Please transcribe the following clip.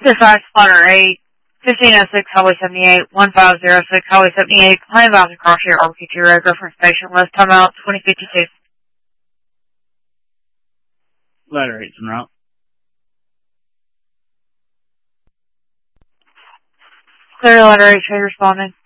Dispatch letter 8, 1506 Highway 78, 1506 Highway 78, plan about to cross your RQ2 road reference station list, timeout 2052. Letter 8's en route. Clear letter 8, show you responding.